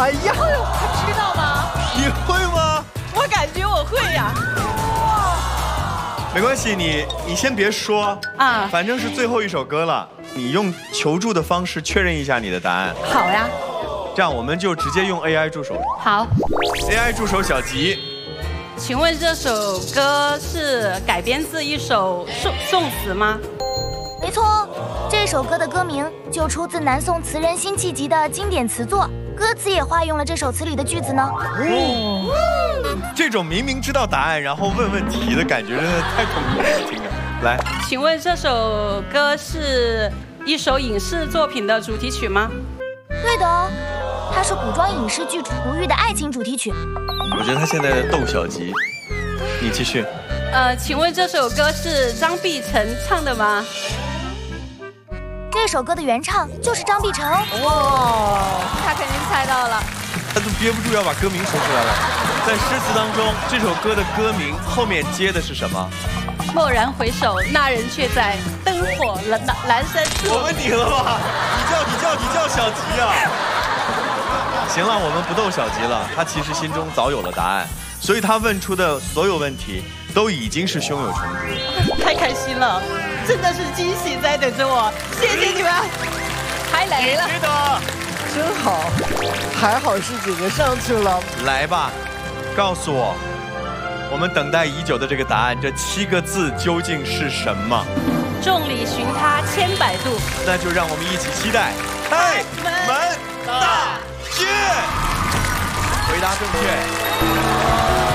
哎呀， 他知道吗？ 你会吗？ 我感觉我会呀。 没关系，你先别说啊，反正是最后一首歌了，你用求助的方式确认一下你的答案。 好呀。 这样我们就直接用 AI 助手。 好。 AI 助手小吉， 请问这首歌是改编自一首宋词吗？ 没错，这首歌的歌名就出自南宋词人辛弃疾的经典词作，歌词也化用了这首词里的句子呢。 这种明明知道答案然后问问题的感觉真的太痛苦了，听着。来， 请问这首歌是一首影视作品的主题曲吗？ 对的哦，它是古装影视剧《如玉》的爱情主题曲。 我觉得他现在在逗小吉，你继续。 请问这首歌是张碧晨唱的吗？ 这首歌的原唱就是张碧晨哦。 哇，他肯定猜到了。 他都憋不住要把歌名说出来了。在诗词当中，这首歌的歌名后面接的是什么？ 蓦然回首，那人却在灯火阑珊处。 我问你了吧？你叫小吉啊！行了，我们不逗小吉了，他其实心中早有了答案，所以他问出的所有问题都已经是胸有成竹。 太开心了，真的是惊喜在等着我，谢谢你们，还来了。 真好，还好是姐姐上去了。 来吧，告诉我，我们等待已久的这个答案，这7个字究竟是什么？ 众里寻他千百度， 那就让我们一起期待开门大吉。回答正确。